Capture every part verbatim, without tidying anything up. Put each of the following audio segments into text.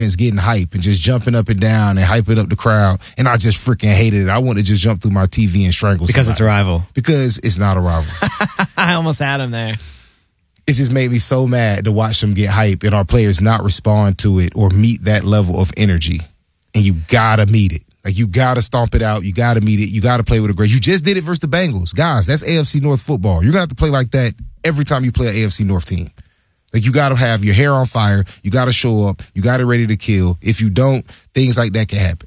is getting hype and just jumping up and down and hyping up the crowd, and I just freaking hated it. I want to just jump through my T V and strangle because somebody. It's a rival. Because it's not a rival. I almost had him there. It just made me so mad to watch them get hype and our players not respond to it or meet that level of energy. And you gotta meet it. Like, you gotta stomp it out. You gotta meet it. You gotta play with a great. You just did it versus the Bengals. Guys, that's A F C North football. You're gonna have to play like that every time you play an A F C North team. Like, you got to have your hair on fire. You got to show up. You got it ready to kill. If you don't, things like that can happen.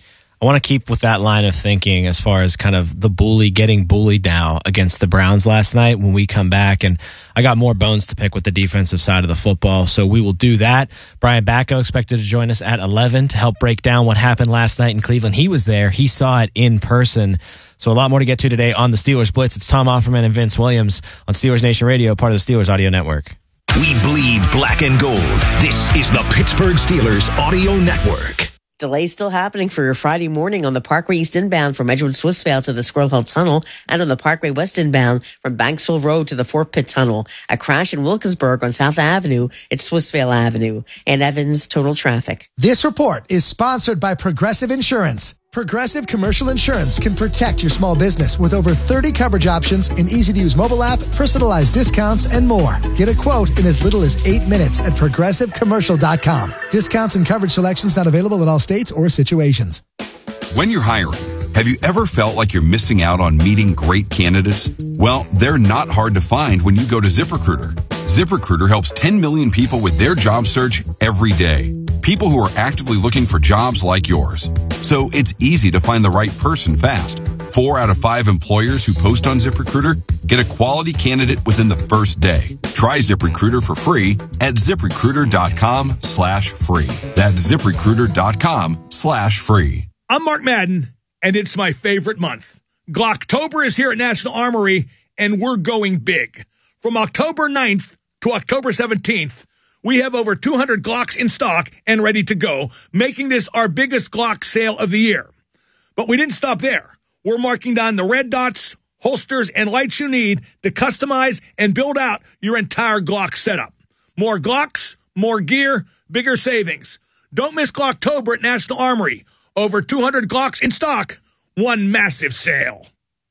I want to keep with that line of thinking as far as kind of the bully getting bullied now against the Browns last night when we come back. And I got more bones to pick with the defensive side of the football, so we will do that. Brian Bacco expected to join us at eleven to help break down what happened last night in Cleveland. He was there. He saw it in person. So a lot more to get to today on the Steelers Blitz. It's Tom Offerman and Vince Williams on Steelers Nation Radio, part of the Steelers Audio Network. We bleed black and gold. This is the Pittsburgh Steelers Audio Network. Delays still happening for your Friday morning on the Parkway East inbound from Edgewood Swissvale to the Squirrel Hill Tunnel, and on the Parkway West inbound from Banksville Road to the Fort Pitt Tunnel. A crash in Wilkinsburg on South Avenue. It's Swissvale Avenue and Evans total traffic. This report is sponsored by Progressive Insurance. Progressive Commercial Insurance can protect your small business with over thirty coverage options, an easy-to-use mobile app, personalized discounts, and more. Get a quote in as little as eight minutes at progressive commercial dot com. Discounts and coverage selections not available in all states or situations. When you're hiring, have you ever felt like you're missing out on meeting great candidates? Well, they're not hard to find when you go to ZipRecruiter. ZipRecruiter helps ten million people with their job search every day. People who are actively looking for jobs like yours. So it's easy to find the right person fast. Four out of five employers who post on ZipRecruiter get a quality candidate within the first day. Try ZipRecruiter for free at ZipRecruiter.com slash free. That's ZipRecruiter.com slash free. I'm Mark Madden, and it's my favorite month. Glocktober is here at National Armory, and we're going big. From October ninth to October seventeenth, we have over two hundred Glocks in stock and ready to go, making this our biggest Glock sale of the year. But we didn't stop there. We're marking down the red dots, holsters, and lights you need to customize and build out your entire Glock setup. More Glocks, more gear, bigger savings. Don't miss Glocktober at National Armory. Over two hundred Glocks in stock, one massive sale.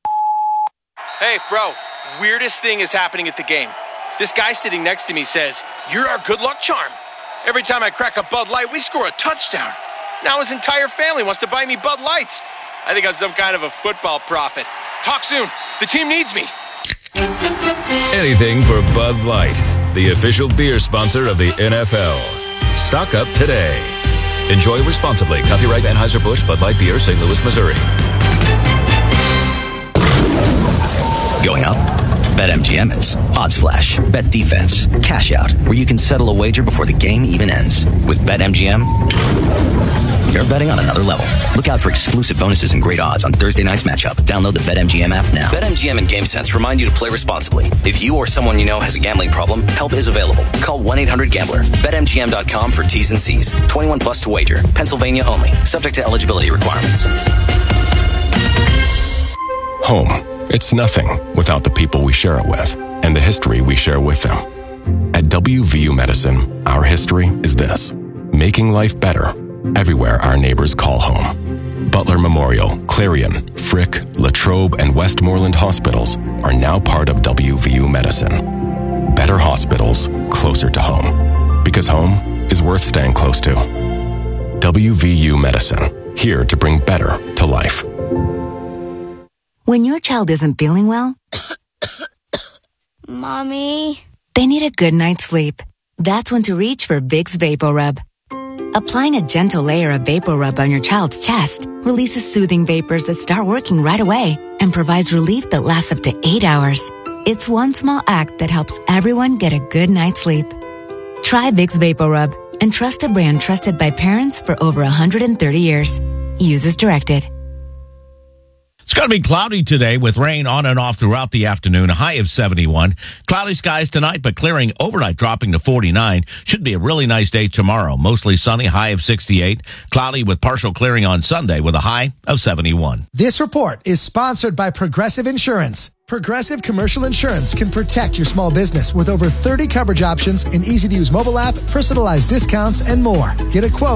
Hey, bro, weirdest thing is happening at the game. This guy sitting next to me says, "You're our good luck charm." Every time I crack a Bud Light, we score a touchdown. Now his entire family wants to buy me Bud Lights. I think I'm some kind of a football prophet. Talk soon. The team needs me. Anything for Bud Light, the official beer sponsor of the N F L. Stock up today. Enjoy responsibly. Copyright Anheuser-Busch Bud Light Beer, Saint Louis, Missouri. Going up? BetMGM is Odds Flash, Bet Defense, Cash Out, where you can settle a wager before the game even ends. With BetMGM, you're betting on another level. Look out for exclusive bonuses and great odds on Thursday night's matchup. Download the BetMGM app now. BetMGM and GameSense remind you to play responsibly. If you or someone you know has a gambling problem, help is available. Call one eight hundred gambler. Bet M G M dot com for T's and C's. twenty-one plus to wager. Pennsylvania only. Subject to eligibility requirements. Home. It's nothing without the people we share it with and the history we share with them. At W V U Medicine, our history is this: making life better everywhere our neighbors call home. Butler Memorial, Clarion, Frick, Latrobe, and Westmoreland hospitals are now part of W V U Medicine. Better hospitals closer to home, because home is worth staying close to. W V U Medicine, here to bring better to life. When your child isn't feeling well, Mommy, they need a good night's sleep. That's when to reach for Vicks VapoRub. Applying a gentle layer of VapoRub on your child's chest releases soothing vapors that start working right away and provides relief that lasts up to eight hours. It's one small act that helps everyone get a good night's sleep. Try Vicks VapoRub and trust a brand trusted by parents for over one hundred thirty years. Use as directed. It's going to be cloudy today with rain on and off throughout the afternoon, a high of seventy-one. Cloudy skies tonight, but clearing overnight, dropping to forty-nine. Should be a really nice day tomorrow. Mostly sunny, high of sixty-eight. Cloudy with partial clearing on Sunday with a high of seventy-one. This report is sponsored by Progressive Insurance. Progressive Commercial Insurance can protect your small business with over thirty coverage options, an easy-to-use mobile app, personalized discounts, and more. Get a quote